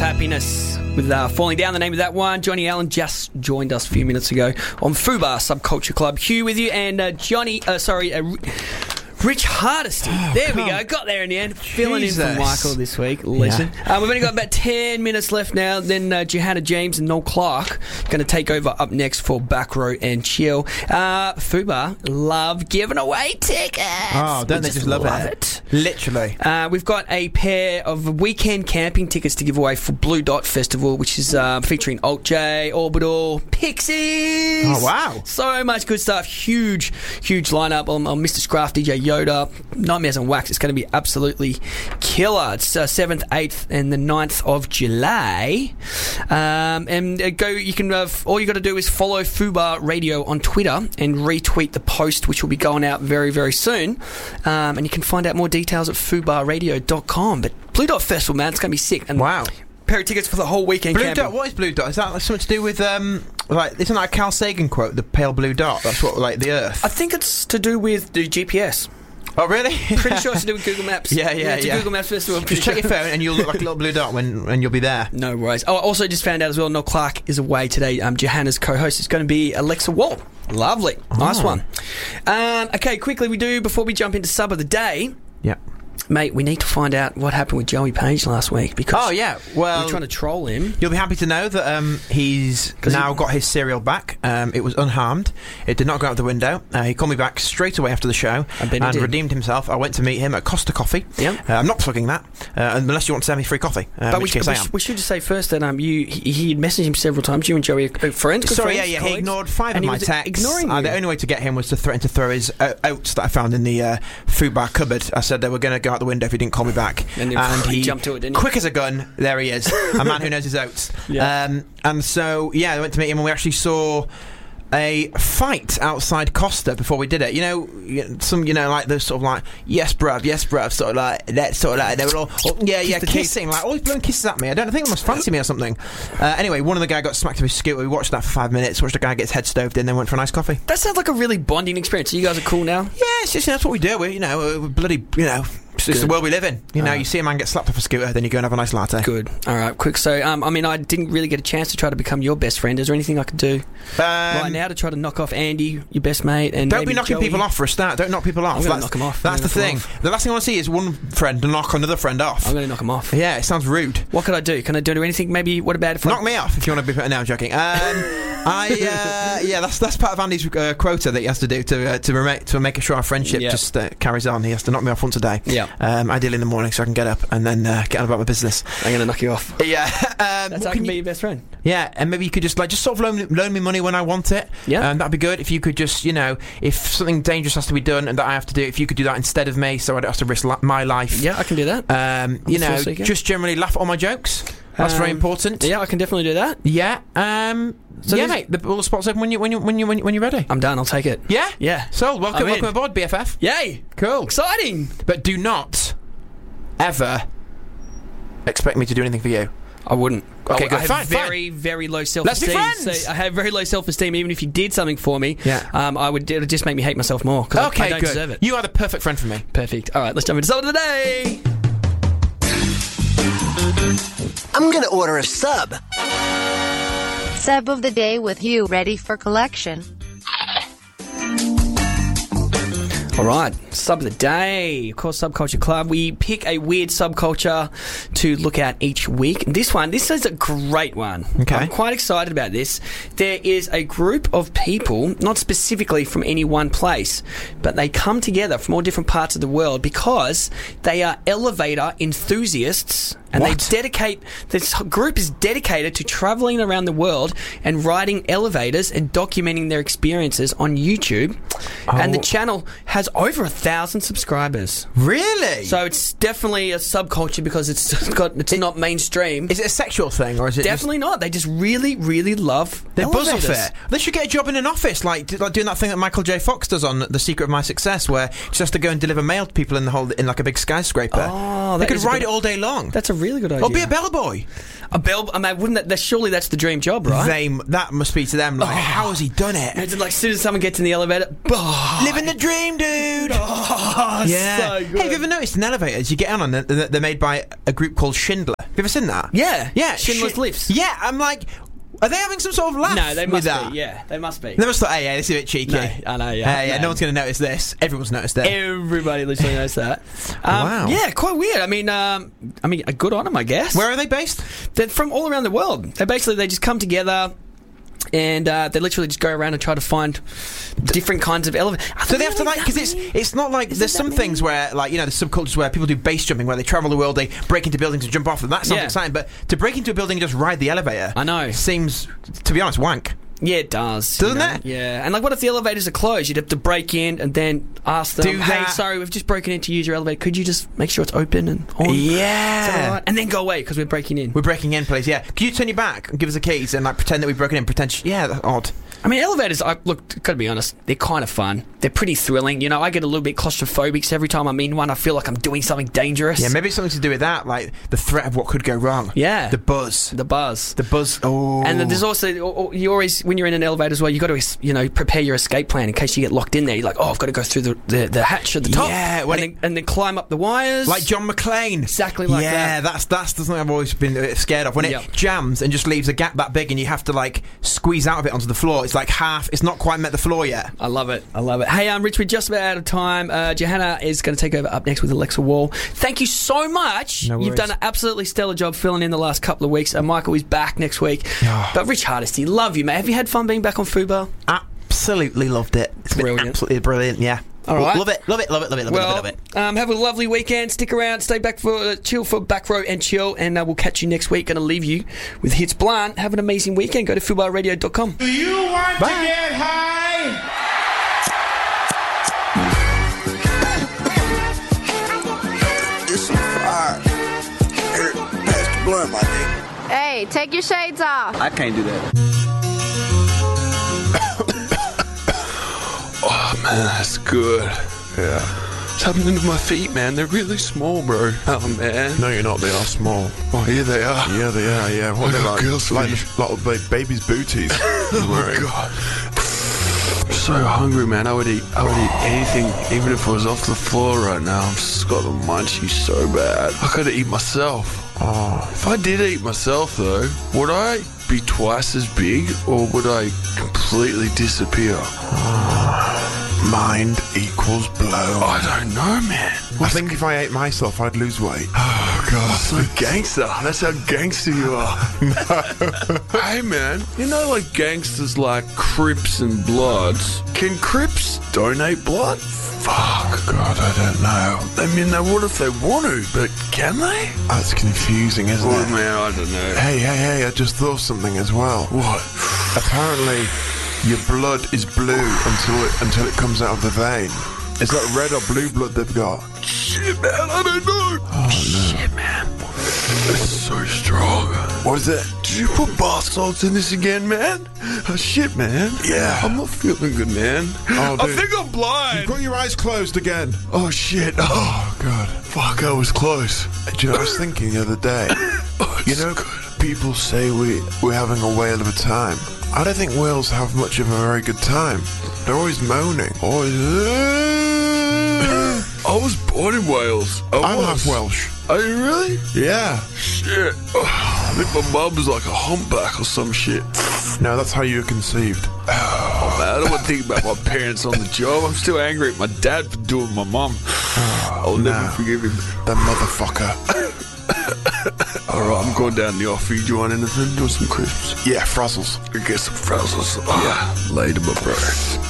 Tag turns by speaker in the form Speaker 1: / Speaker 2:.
Speaker 1: Happiness with Falling Down, the name of that one. Johnny Allen just joined us a few minutes ago on Fubar Subculture Club. Hugh with you and Rich Hardesty. There we go. Got there in the end. Filling in for Michael this week. Listen. Yeah. We've only got about 10 minutes left now. Then Johanna James and Noel Clark going to take over up next for Back Row and Chill. Fubar love giving away tickets.
Speaker 2: Oh, don't they just love it? Literally.
Speaker 1: We've got a pair of weekend camping tickets to give away for Blue Dot Festival, which is featuring Alt J, Orbital, Pixies.
Speaker 2: Oh, wow.
Speaker 1: So much good stuff. Huge lineup on Mr. Scraft, DJ Yoda, Nightmares on Wax. It's going to be absolutely killer. It's 7th, 8th and the 9th of July. You can all you got to do is follow Fubar Radio on Twitter and retweet the post, which will be going out very, very soon. And you can find out more details at fubarradio.com. But Blue Dot Festival, man, it's going to be sick. And
Speaker 2: wow.
Speaker 1: Pair of tickets for the whole weekend.
Speaker 2: Blue Dot, what is Blue Dot? Is that something to do with isn't that a Carl Sagan quote, the pale blue dot? That's what, like, the Earth?
Speaker 1: I think it's to do with the GPS.
Speaker 2: Oh, really?
Speaker 1: Pretty sure it's to do with Google Maps.
Speaker 2: Yeah.
Speaker 1: Google Maps Festival.
Speaker 2: Just check your phone and you'll look like a little blue dot when you'll be there.
Speaker 1: No worries. Oh, I also just found out as well, Noel Clark is away today. Johanna's co-host is going to be Alexa Wall. Lovely. Nice one. Okay, quickly before we jump into Sub of the Day.
Speaker 2: Yeah.
Speaker 1: Mate, we need to find out what happened with Joey Page last week because
Speaker 2: we're
Speaker 1: trying to troll him.
Speaker 2: You'll be happy to know that he's now got his cereal back. It was unharmed. It did not go out the window. He called me back straight away after the show and redeemed himself. I went to meet him at Costa Coffee.
Speaker 1: Yep.
Speaker 2: I'm not plugging that unless you want to send me free coffee.
Speaker 1: But we should just say first that he had messaged him several times. You and Joey are friends.
Speaker 2: Sorry, he ignored 5 of my texts.
Speaker 1: Ignoring you.
Speaker 2: The only way to get him was to threaten to throw his oats that I found in the food bar cupboard. I said they were going to go out the window if he didn't call me back, and he
Speaker 1: jumped to it, didn't he?
Speaker 2: Quick as a gun, there he is, a man who knows his oats.
Speaker 1: Yeah.
Speaker 2: And so I went to meet him and we actually saw a fight outside Costa before we did it. Like those sort of like yes bruv, sort of like that, sort of like they were all kissing, like always blowing kisses at me. I think they must fancy me or something. Anyway, one of the guy got smacked with his scooter. We watched that for 5 minutes. Watched the guy get his head stoved in, then went for a nice coffee.
Speaker 1: That sounds like a really bonding experience. So you guys are cool now.
Speaker 2: Yeah, it's just that's what we do. We're bloody it's the world we live in. You see a man get slapped off a scooter, then you go and have a nice latte.
Speaker 1: Good. All right, quick. So, I didn't really get a chance to try to become your best friend. Is there anything I could do right now to try to knock off Andy, your best mate, and
Speaker 2: don't be knocking
Speaker 1: Joey?
Speaker 2: people off for a start. Don't knock people off.
Speaker 1: I'm going to knock them off.
Speaker 2: That's the thing. The last thing I want to see is one friend knock another friend off.
Speaker 1: I'm going to knock them off.
Speaker 2: Yeah, it sounds rude.
Speaker 1: What could I do? Can I do anything? Maybe. What about if
Speaker 2: knock me off if you want to be? No, I'm joking. That's part of Andy's quota that he has to do to make sure our friendship just carries on. He has to knock me off once a day.
Speaker 1: Yeah.
Speaker 2: Ideally in the morning so I can get up and then get on about my business.
Speaker 1: I'm going to knock you off.
Speaker 2: Yeah.
Speaker 1: That's how I can be your best friend.
Speaker 2: Yeah, and maybe you could just sort of loan me money when I want it.
Speaker 1: Yeah.
Speaker 2: That'd be good if you could just, if something dangerous has to be done and that I have to do, if you could do that instead of me so I don't have to risk my life.
Speaker 1: Yeah, I can do that.
Speaker 2: Just generally laugh at all my jokes. That's very important.
Speaker 1: Yeah, I can definitely do that.
Speaker 2: Yeah. Mate. All the spots open when you're ready.
Speaker 1: I'm done. I'll take it.
Speaker 2: Yeah.
Speaker 1: Yeah.
Speaker 2: So welcome aboard, BFF.
Speaker 1: Yay!
Speaker 2: Cool.
Speaker 1: Exciting.
Speaker 2: But do not ever expect me to do anything for you.
Speaker 1: I wouldn't.
Speaker 2: Okay, good.
Speaker 1: I have very low self-esteem.
Speaker 2: Let's be friends.
Speaker 1: So I have very low self-esteem. Even if you did something for me, it would just make me hate myself more.
Speaker 2: Okay,
Speaker 1: I don't
Speaker 2: good.
Speaker 1: Deserve it.
Speaker 2: You are the perfect friend for me.
Speaker 1: Perfect. All right, let's jump into Sub of the Day.
Speaker 3: I'm gonna order a sub.
Speaker 4: Sub of the Day with you ready for collection.
Speaker 1: All right, Sub of the Day. Of course, Subculture Club. We pick a weird subculture to look at each week. This is a great one.
Speaker 2: Okay.
Speaker 1: I'm quite excited about this. There is a group of people, not specifically from any one place, but they come together from all different parts of the world because they are elevator enthusiasts. And this group is dedicated to travelling around the world and riding elevators and documenting their experiences on YouTube. Oh. And the channel has over 1,000 subscribers.
Speaker 2: Really?
Speaker 1: So it's definitely a subculture because it's not mainstream.
Speaker 2: Is it a sexual thing or is it
Speaker 1: definitely not? They just really, really love
Speaker 2: they
Speaker 1: elevators.
Speaker 2: Buzz off it. They should get a job in an office, like doing that thing that Michael J. Fox does on The Secret of My Success, where he just has to go and deliver mail to people in like a big skyscraper.
Speaker 1: Oh,
Speaker 2: they could ride it all day long.
Speaker 1: That's a really good idea.
Speaker 2: Or be a bellboy.
Speaker 1: A bell. I mean, wouldn't that? Surely that's the dream job, right?
Speaker 2: That must be to them like, how has he done it?
Speaker 1: It's like as soon as someone gets in the elevator,
Speaker 2: Living the dream, dude.
Speaker 1: Oh,
Speaker 2: Yeah.
Speaker 1: so good.
Speaker 2: Hey, have you ever noticed in elevators you get on they're made by a group called Schindler? Have you ever seen that?
Speaker 1: Yeah.
Speaker 2: Yeah.
Speaker 1: Schindler's Lifts.
Speaker 2: Yeah, I'm like, are they having some sort of laugh?
Speaker 1: No, they
Speaker 2: with
Speaker 1: must
Speaker 2: that?
Speaker 1: be. Yeah, they must be.
Speaker 2: They must have thought, hey, yeah, this is a bit cheeky.
Speaker 1: No, I know, yeah.
Speaker 2: Yeah,
Speaker 1: No.
Speaker 2: no one's going to notice this. Everyone's noticed it.
Speaker 1: Everybody literally knows that.
Speaker 2: Wow.
Speaker 1: Yeah, quite weird. I mean, good on them, I guess.
Speaker 2: Where are they based?
Speaker 1: They're from all around the world. They just come together. And they literally just go around and try to find different kinds of elevators.
Speaker 2: So they have to because it's not like there's some things where there's subcultures where people do base jumping where they travel the world, they break into buildings and jump off them. That sounds exciting, but to break into a building and just ride the elevator,
Speaker 1: I know,
Speaker 2: seems, to be honest, wank.
Speaker 1: Yeah, it does.
Speaker 2: Doesn't it?
Speaker 1: Yeah. And what if the elevators are closed? You'd have to break in and then ask them, hey, sorry, we've just broken in to use your elevator. Could you just make sure it's open and on?
Speaker 2: Yeah.
Speaker 1: Is that all right? And then go away because we're breaking in.
Speaker 2: We're breaking in, please, yeah. Can you turn your back and give us the keys and pretend that we've broken in? Yeah, that's odd.
Speaker 1: I mean, elevators, look, gotta be honest, they're kind of fun. They're pretty thrilling. I get a little bit claustrophobic, so every time I'm in one, I feel like I'm doing something dangerous.
Speaker 2: Yeah, maybe it's something to do with that, like the threat of what could go wrong.
Speaker 1: Yeah.
Speaker 2: The buzz.
Speaker 1: The buzz.
Speaker 2: Oh.
Speaker 1: And then there's also, you always, when you're in an elevator as well, you got to, prepare your escape plan in case you get locked in there. You're like, I've got to go through the hatch at the top.
Speaker 2: Yeah.
Speaker 1: And then climb up the wires.
Speaker 2: Like John McClane.
Speaker 1: Exactly like that.
Speaker 2: Yeah, that's something I've always been scared of. When it jams and just leaves a gap that big and you have to, squeeze out of it onto the floor. It's like it's not quite met the floor yet.
Speaker 1: I love it. Hey, Rich, we're just about out of time. Johanna is going to take over up next with Alexa Wall. Thank you so much.
Speaker 2: No worries.
Speaker 1: You've done an absolutely stellar job filling in the last couple of weeks. Michael is back next week. But Rich Hardesty, love you, mate. Have you had fun being back on Fubar?
Speaker 2: Absolutely loved it. It's been
Speaker 1: Brilliant.
Speaker 2: absolutely brilliant, yeah.
Speaker 1: All right.
Speaker 2: Love it.
Speaker 1: Have a lovely weekend. Stick around. Stay back for chill for Back Row and Chill. And we'll catch you next week. Going to leave you with Hits Blunt. Have an amazing weekend. Go to fubarradio.com.
Speaker 5: Do you want to get high?
Speaker 6: This is fire. Here, pass the blunt, my nigga.
Speaker 4: Hey, take your shades off.
Speaker 7: I can't do that.
Speaker 8: Oh man, that's good. Yeah. What's happening to my feet, man? They're really small, bro. Oh man.
Speaker 9: No, you're not. They are small.
Speaker 8: Oh, yeah, they are.
Speaker 9: Yeah, they are. Yeah. What
Speaker 8: I
Speaker 9: are
Speaker 8: got
Speaker 9: they
Speaker 8: girls'
Speaker 9: like?
Speaker 8: feet.
Speaker 9: Like baby's booties. You're wearing.
Speaker 8: Oh god. I'm so hungry, man. I would eat anything, even if it was off the floor right now. I've just got the munchies so bad. I could eat myself.
Speaker 9: Oh.
Speaker 8: If I did eat myself, though, would I be twice as big, or would I completely disappear?
Speaker 9: Mind equals blow.
Speaker 8: I don't know, man.
Speaker 9: I think if I ate myself, I'd lose weight.
Speaker 8: Oh god, so gangster. That's how gangster you are. Hey man, like gangsters like Crips and Bloods. Can Crips donate blood? Fuck.
Speaker 9: God, I don't know.
Speaker 8: I mean, they would if they want to, but can they?
Speaker 9: That's confusing, isn't
Speaker 8: Oh
Speaker 9: it?
Speaker 8: man, I don't know.
Speaker 9: Hey, I just thought of something as well.
Speaker 8: What?
Speaker 9: Apparently, your blood is blue until it comes out of the vein. Is that red or blue blood they've got?
Speaker 8: Shit, man, I don't know.
Speaker 9: Oh, no.
Speaker 8: Shit, man. It's so strong.
Speaker 9: What is it?
Speaker 8: Did you put bath salts in this again, man? Oh, shit, man.
Speaker 9: Yeah.
Speaker 8: I'm not feeling good, man.
Speaker 9: Oh,
Speaker 8: I
Speaker 9: dude.
Speaker 8: think I'm blind.
Speaker 9: You've got your eyes closed again.
Speaker 8: Oh, shit. Oh,
Speaker 9: God.
Speaker 8: fuck, I was close.
Speaker 9: Do you know, I was thinking the other day, people say we're having a whale of a time. I don't think whales have much of a very good time. They're always moaning.
Speaker 8: I was born in Wales.
Speaker 9: I'm half Welsh.
Speaker 8: Are you really?
Speaker 9: Yeah.
Speaker 8: Shit. I think my mum was like a humpback or some shit.
Speaker 9: No, that's how you were conceived.
Speaker 8: Oh, man, I don't want to think about my parents on the job. I'm still angry at my dad for doing my mum. I'll never forgive him.
Speaker 9: The motherfucker.
Speaker 8: Alright, I'm going down the offer. Do you want anything? Do you want some crisps?
Speaker 9: Yeah, frazzles.
Speaker 8: Get some frazzles. Yeah. Later, my bro.